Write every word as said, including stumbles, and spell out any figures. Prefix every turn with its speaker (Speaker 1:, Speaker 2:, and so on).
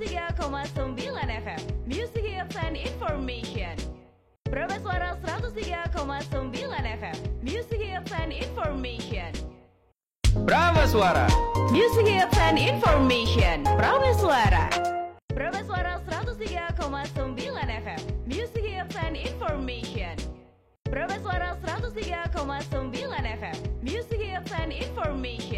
Speaker 1: tiga koma sembilan F M Music Hits and Information. Prameswara seratus tiga koma sembilan F M Music Hits and Information.
Speaker 2: Prameswara
Speaker 1: Music Hits and Information. Prameswara Prameswara seratus tiga koma sembilan F M Music Hits and Information. Prameswara seratus tiga koma sembilan F M Music Hits and Information.